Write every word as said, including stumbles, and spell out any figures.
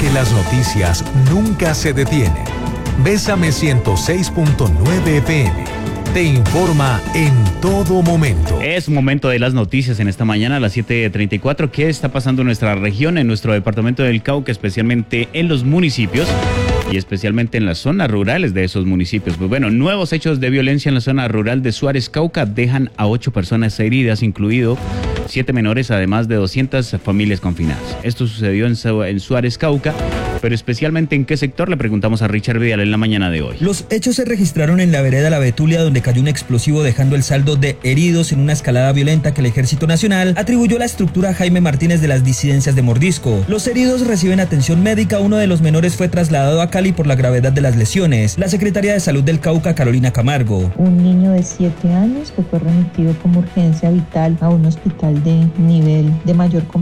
porque las noticias nunca se detienen. Bésame ciento seis punto nueve F M. Te informa en todo momento. Es momento de las noticias en esta mañana a las siete treinta y cuatro. ¿Qué está pasando en nuestra región, en nuestro departamento del Cauca, especialmente en los municipios y especialmente en las zonas rurales de esos municipios? Pues bueno, nuevos hechos de violencia en la zona rural de Suárez, Cauca, dejan a ocho personas heridas, incluido siete menores, además de doscientas familias confinadas. Esto sucedió en, Su- en Suárez, Cauca, pero especialmente en qué sector, le preguntamos a Richard Vidal en la mañana de hoy. Los hechos se registraron en la vereda La Betulia, donde cayó un explosivo dejando el saldo de heridos en una escalada violenta que el Ejército Nacional atribuyó a la estructura Jaime Martínez de las disidencias de Mordisco. Los heridos reciben atención médica, uno de los menores fue trasladado a Cali por la gravedad de las lesiones. La Secretaria de Salud del Cauca, Carolina Camargo. Un niño de siete años que fue remitido como urgencia vital a un hospital de nivel de mayor complejidad